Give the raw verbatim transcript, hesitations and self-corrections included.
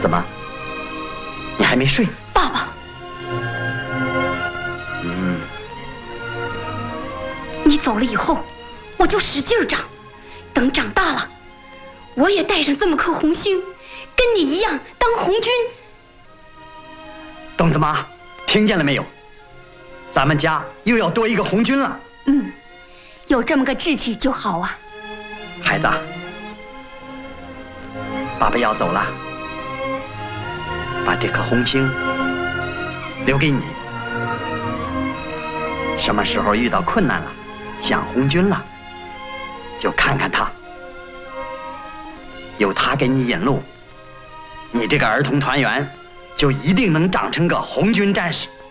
怎么？你还没睡？ 爸爸。 嗯。 你走了以后，我就使劲长，等长大了，我也带上这么颗红星，跟你一样当红军。 东子妈，听见了没有？咱们家又要多一个红军了。 嗯，有这么个志气就好啊。 孩子，爸爸要走了，把这颗红星留给你。什么时候遇到困难了，想红军了，就看看他，有他给你引路，你这个儿童团员就一定能长成个红军战士。